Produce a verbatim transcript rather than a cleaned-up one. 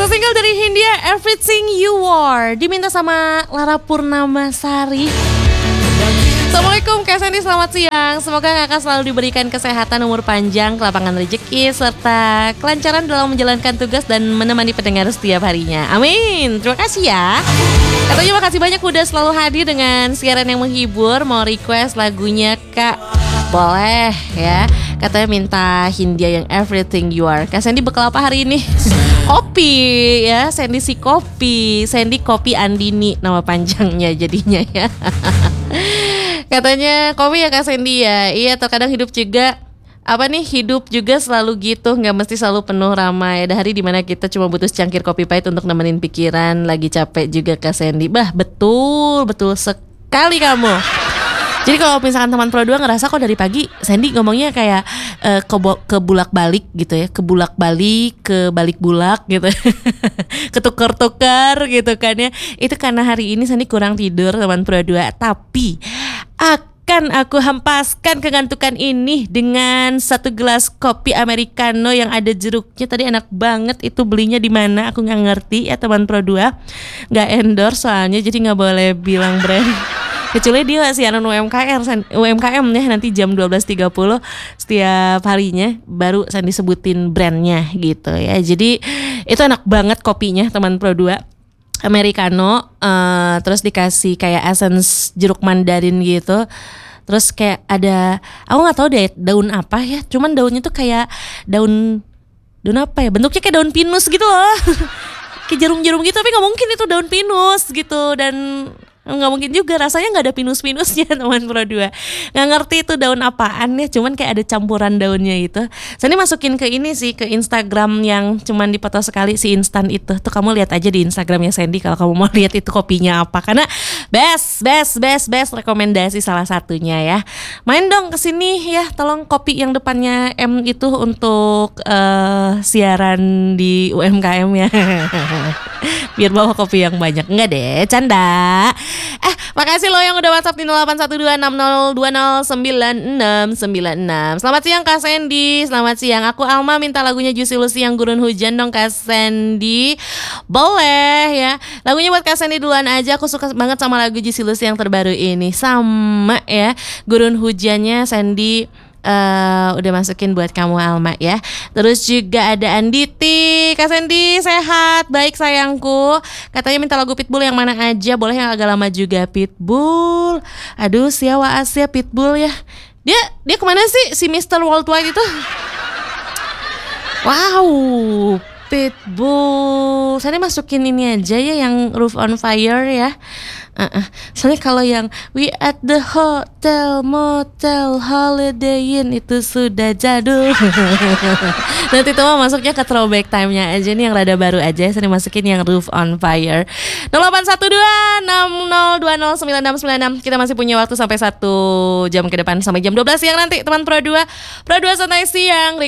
Single dari Hindia, Everything You Are, diminta sama Lara Purnamasari. Assalamualaikum Kak Sandy, selamat siang. Semoga kakak selalu diberikan kesehatan, umur panjang, kelapangan rezeki, serta kelancaran dalam menjalankan tugas dan menemani pendengar setiap harinya. Amin. Terima kasih ya. Katanya makasih banyak udah selalu hadir dengan siaran yang menghibur. Mau request lagunya Kak? Boleh ya. Katanya minta Hindia yang Everything You Are. Kak Sandy bekal apa hari ini? Kopi ya, Sandy si kopi. Sandy Kopi Andini nama panjangnya jadinya ya. Katanya kopi ya Kak Sandy ya. Iya, terkadang hidup juga apa nih, hidup juga selalu gitu, nggak mesti selalu penuh ramai. Ada hari dimana kita cuma butuh secangkir kopi pahit untuk nemenin pikiran. Lagi capek juga Kak Sandy. Bah, betul, betul sekali kamu. Jadi kalau misalkan teman Pro dua ngerasa kok dari pagi Sandy ngomongnya kayak uh, ke, ke bulak-balik gitu ya, ke bulak-balik, ke balik-bulak gitu. Ketukar-tukar gitu kan ya. Itu karena hari ini Sandy kurang tidur teman Pro dua. Tapi akan aku hempaskan kegantukan ini dengan satu gelas kopi americano yang ada jeruknya. Tadi enak banget, itu belinya di mana aku nggak ngerti ya teman Pro dua. Nggak endorse soalnya, jadi nggak boleh bilang brand. Kecuali dia siaran U M K M, U M K M ya, nanti jam dua belas tiga puluh setiap harinya baru Sandy sebutin brandnya gitu ya. Jadi itu enak banget kopinya teman Pro dua. Americano, uh, terus dikasih kayak essence jeruk mandarin gitu. Terus kayak ada, aku nggak tahu deh daun apa ya, cuman daunnya tuh kayak daun daun apa ya? Bentuknya kayak daun pinus gitu loh. Kayak jarum-jarum gitu, tapi nggak mungkin itu daun pinus gitu. Dan nggak mungkin juga, rasanya nggak ada pinus-pinusnya teman Pro dua. Nggak ngerti itu daun apaan ya, cuman kayak ada campuran daunnya itu. Saya ini masukin ke ini sih, ke Instagram yang cuman dipoto sekali si instan itu. Tuh kamu lihat aja di Instagramnya Sandy kalau kamu mau lihat itu kopinya apa. Karena best, best, best, best rekomendasi salah satunya ya. Main dong kesini ya, tolong kopi yang depannya M itu untuk uh, siaran di U M K M ya. Biar bawa kopi yang banyak. Enggak deh, canda. Eh, makasih lo yang udah WhatsApp di nol delapan satu dua enam nol dua nol sembilan enam sembilan enam. Selamat siang Kak Sandy. Selamat siang. Aku Alma minta lagunya Juicy Lucy yang Gurun Hujan dong Kak Sandy. Boleh ya. Lagunya buat Kak Sandy duluan aja. Aku suka banget sama lagu Juicy Lucy yang terbaru ini. Sama ya. Gurun Hujannya Sandy Uh, udah masukin buat kamu Alma ya. Terus juga ada Anditi. Kak Sandy sehat, baik sayangku. Katanya minta lagu Pitbull yang mana aja. Boleh yang agak lama juga Pitbull. Aduh siawa Asia Pitbull ya. Dia dia kemana sih si mister Worldwide itu? Wow, Pitbull. Saya masukin ini aja ya yang Roof on Fire ya. Uh-uh. Soalnya kalau yang We at the Hotel Motel Holiday Inn itu sudah jadul. Nanti tuh masuknya ke throwback time-nya aja nih yang rada baru aja. Saya masukin yang Roof on Fire. nol delapan satu dua enam nol dua nol sembilan enam sembilan enam. Kita masih punya waktu sampai satu jam ke depan, sampai jam dua belas siang nanti teman Pro dua. Pro dua santai siang.